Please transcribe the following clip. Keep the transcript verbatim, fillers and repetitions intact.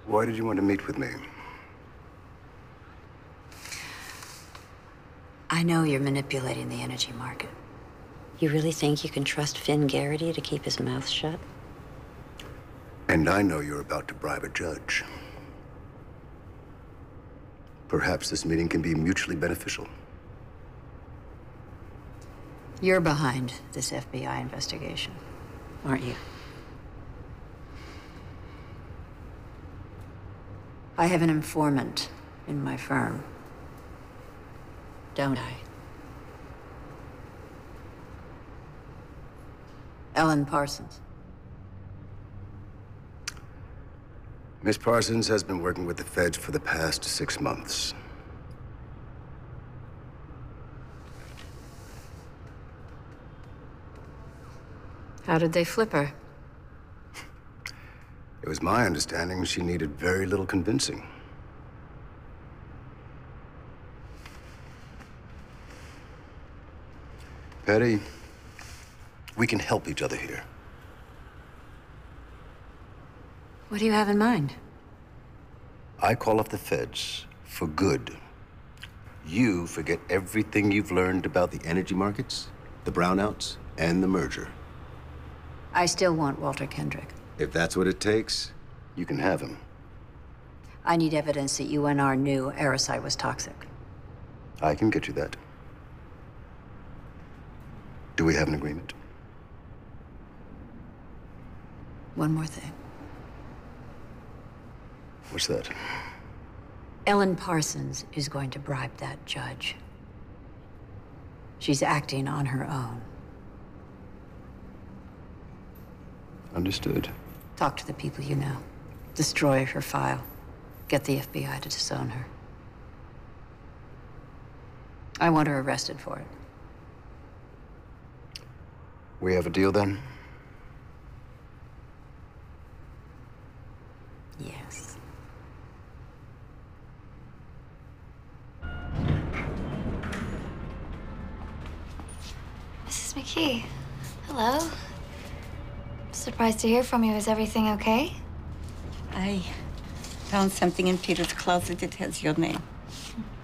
Why did you want to meet with me? I know you're manipulating the energy market. You really think you can trust Finn Garrity to keep his mouth shut? And I know you're about to bribe a judge. Perhaps this meeting can be mutually beneficial. You're behind this F B I investigation, aren't you? I have an informant in my firm, don't I? Ellen Parsons. Miss Parsons has been working with the feds for the past six months. How did they flip her? It was my understanding she needed very little convincing. Patty, we can help each other here. What do you have in mind? I call off the feds for good. You forget everything you've learned about the energy markets, the brownouts, and the merger. I still want Walter Kendrick. If that's what it takes, you can have him. I need evidence that U N R knew Aerosite was toxic. I can get you that. Do we have an agreement? One more thing. What's that? Ellen Parsons is going to bribe that judge. She's acting on her own. Understood. Talk to the people you know. Destroy her file. Get the F B I to disown her. I want her arrested for it. We have a deal then? Yes. Missus McKee, hello. Surprised to hear from you. Is everything okay? I found something in Peter's closet that has your name.